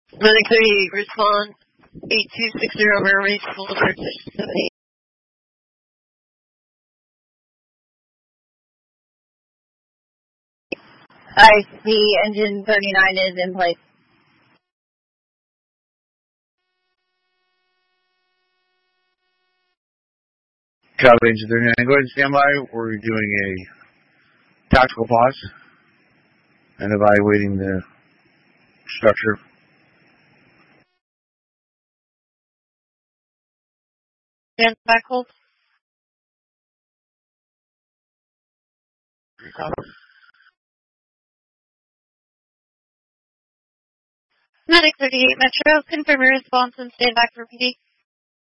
Medic 38, respond 8260 Mermaid School Search 78. IC engine 39 is in place. Copy, engine 39. Go ahead and stand by. We're doing a tactical pause and evaluating the structure. Stand back, hold. Medic 38 Metro, confirm your response and stand back for PD.